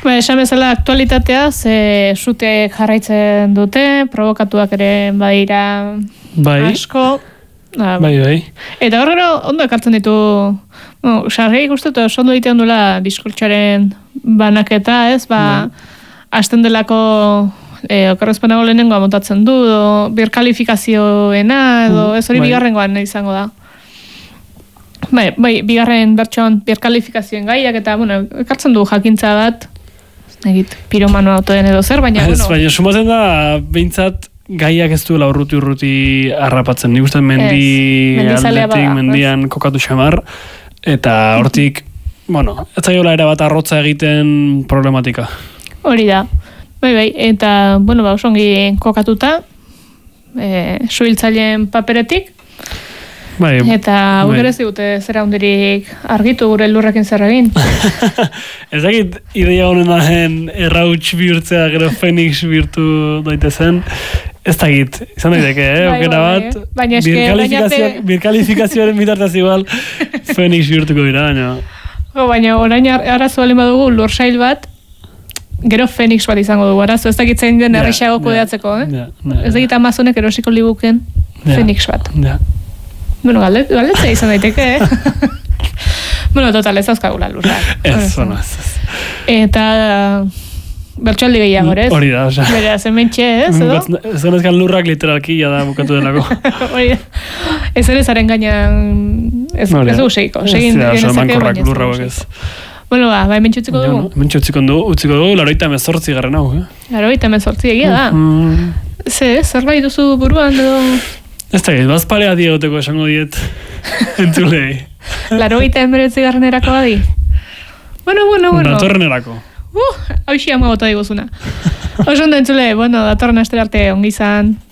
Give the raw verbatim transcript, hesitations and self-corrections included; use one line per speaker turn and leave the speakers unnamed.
Ba, esan bezala aktualitatea, ze suteek jarraitzen dute, provokatuak ere badira
bai.
asko. Ah,
bai, bai.
Eta horrero, ondo ekartzen ditu, no, sarri ikustetu, ondo egiten dula diskurtxaren banaketa, ez, ba, hasten delako e, okerrezpenago lehenengoa montatzen du, edo birkalifikazioena, edo ez hori
bai.
bigarrengoan izango da. Bai, bai, bigarren bertxoan birkalifikazioen gaiak, eta, bueno, ekartzen du jakintza bat, egit, piromano autoen edo zer, baina,
ez,
bueno.
baina sumatzen da, behintzat, gaiak ez duela urruti-urruti harrapatzen. Nik uste mendi aldetik, mendian kokatu xamar, eta hortik, bueno, ez zaiola erabat arrotza egiten problematika.
Hori da. Bai, bai, eta, bueno, ba, osongi kokatuta, e, suhiltzaileen paperetik,
bai,
eta
bai.
gure ez digute zera hundirik argitu gure lurrekin zer egin.
Ez dakit ideia honena den errauts bihurtzea gero Fenix bihurtu daitezen. Ez dakit, izan daiteke, eh?
Bai,
Okera
bai,
bat,
baina eske,
birkalifikazio- birkalifikazioaren bitartez igual Fenix bihurtuko dira, baina.
Jo, baina orain ar- arazo baldin badugu lursail bat, gero Fenix bat izango dugu arazo, ez dakit zein den
Ja,
errexago
ja,
kudeatzeko, eh?
ja, ja,
Ez dakit Amazonek erosiko liguken
Ja.
Fenix bat.
Ja.
Bueno, galde- galdetzea izan daiteke, eh? Bueno, total, ez dauzkagula lurra.
Ez, bueno, ez, ez.
Eta bertxaldi gehiago, ez?
Hori da, osea.
Beraz, hementxe, ez, edo?
Ez honezkan lurrak literalki ja da bukatu delako.
Hori da. Ez ere zaren gainean ez,
Hori da.
ez dugu segiko.
Ez
Segin
dira, oso
genezake,
emankorrak
baina ez
lurra
dugu
hauek ez.
segiko. Bueno, ba, ba, hementxe utziko dugu.
Hementxe utziko dugu, utziko dugu, laroita emezortzi garren hau, eh?
Garo, eta mezortzi egia da.
Mm.
Ze, zerbait duzu buruan edo...
Ez da, bazparea diegoteko esango diet entzulei.
Laro eta emberetzi garren erako badi. Bueno, bueno, bueno.
Datorren erako.
Uh, hau xia ama bota diguzuna. Oso ondo entzule, bueno, datorren astera arte ongi izan.